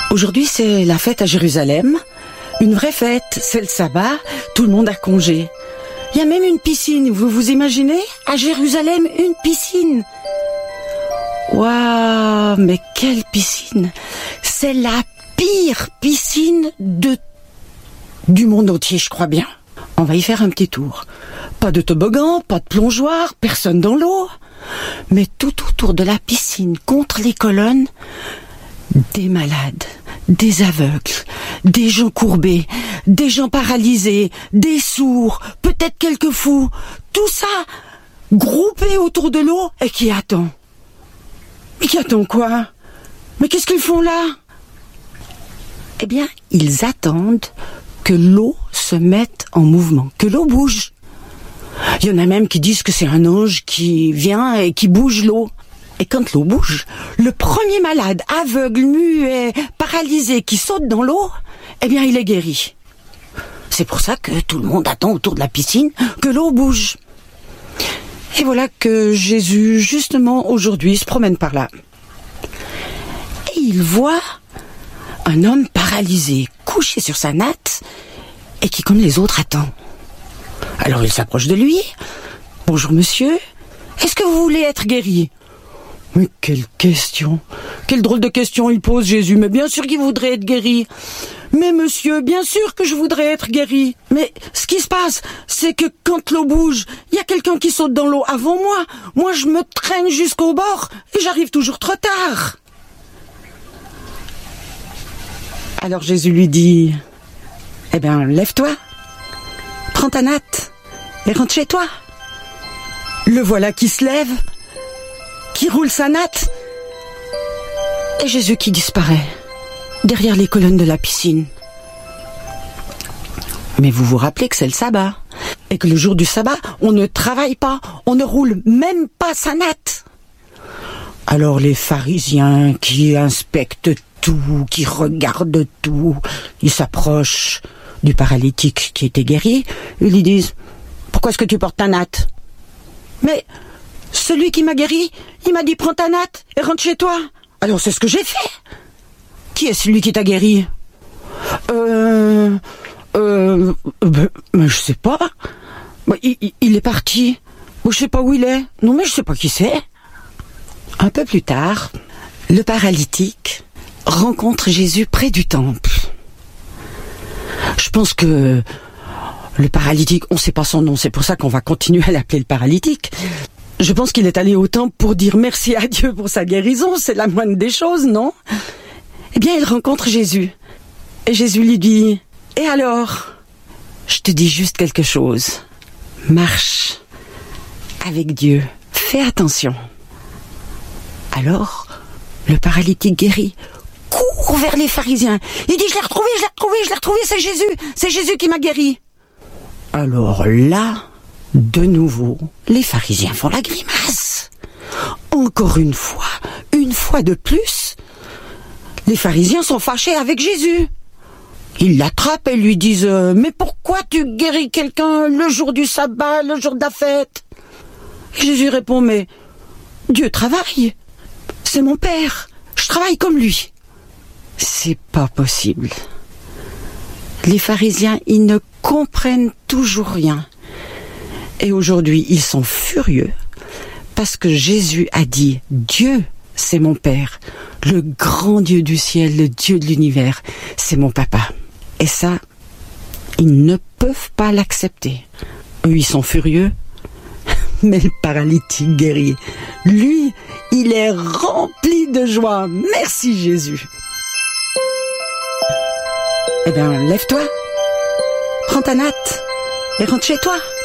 Aujourd'hui, c'est la fête à Jérusalem. Une vraie fête, c'est le sabbat, tout le monde a congé. Il y a même une piscine, vous vous imaginez? À Jérusalem, une piscine. Waouh, mais quelle piscine! C'est la pire piscine du monde entier, je crois bien. On va y faire un petit tour. Pas de toboggan, pas de plongeoir, personne dans l'eau. Mais tout autour de la piscine, contre les colonnes, des malades, des aveugles, des gens courbés, des gens paralysés, des sourds, peut-être quelques fous. Tout ça groupé autour de l'eau et qui attend. Mais qui attend quoi? Mais qu'est-ce qu'ils font là? Eh bien, ils attendent que l'eau se mette en mouvement, que l'eau bouge. Il y en a même qui disent que c'est un ange qui vient et qui bouge l'eau. Et quand l'eau bouge, le premier malade, aveugle, muet, paralysé, qui saute dans l'eau, eh bien il est guéri. C'est pour ça que tout le monde attend autour de la piscine que l'eau bouge. Et voilà que Jésus, justement aujourd'hui, se promène par là. Et il voit un homme paralysé, couché sur sa natte, et qui, comme les autres, attend. Alors il s'approche de lui. « Bonjour monsieur, est-ce que vous voulez être guéri ?» Mais quelle question! Quelle drôle de question il pose, Jésus. Mais bien sûr qu'il voudrait être guéri. Mais monsieur, bien sûr que je voudrais être guéri. Mais ce qui se passe, c'est que quand l'eau bouge, il y a quelqu'un qui saute dans l'eau avant moi. Moi, je me traîne jusqu'au bord et j'arrive toujours trop tard. Alors Jésus lui dit, eh bien, lève-toi, prends ta natte et rentre chez toi. Le voilà qui se lève, qui roule sa natte, et Jésus qui disparaît derrière les colonnes de la piscine. Mais vous vous rappelez que c'est le sabbat, et que le jour du sabbat, on ne travaille pas, on ne roule même pas sa natte. Alors les pharisiens qui inspectent tout, qui regardent tout, ils s'approchent du paralytique qui était guéri, ils lui disent « Pourquoi est-ce que tu portes ta natte ?»« Mais celui qui m'a guéri, il m'a dit prends ta natte et rentre chez toi. » Alors c'est ce que j'ai fait. Qui est celui qui t'a guéri? Mais je sais pas. Il est parti. Je sais pas où il est. Non mais je sais pas qui c'est. Un peu plus tard, le paralytique rencontre Jésus près du temple. Je pense que le paralytique, on sait pas son nom, c'est pour ça qu'on va continuer à l'appeler le paralytique. Je pense qu'il est allé au temple pour dire merci à Dieu pour sa guérison, c'est la moindre des choses, non? Eh bien, il rencontre Jésus. Et Jésus lui dit, « Et alors, je te dis juste quelque chose. Marche avec Dieu, fais attention. » Alors, le paralytique guéri court vers les pharisiens. Il dit, je l'ai retrouvé, c'est Jésus qui m'a guéri. Alors là, de nouveau, les pharisiens font la grimace. Encore une fois de plus, les pharisiens sont fâchés avec Jésus. Ils l'attrapent et lui disent « Mais pourquoi tu guéris quelqu'un le jour du sabbat, le jour de la fête ?» Et Jésus répond « Mais Dieu travaille. C'est mon Père. Je travaille comme lui. » C'est pas possible. Les pharisiens, ils ne comprennent toujours rien. Et aujourd'hui, ils sont furieux parce que Jésus a dit « Dieu, c'est mon Père. Le grand Dieu du ciel, le Dieu de l'univers, c'est mon papa. » Et ça, ils ne peuvent pas l'accepter. Eux, ils sont furieux. Mais le paralytique guéri, lui, il est rempli de joie. Merci Jésus. Eh bien, lève-toi, prends ta natte et rentre chez toi.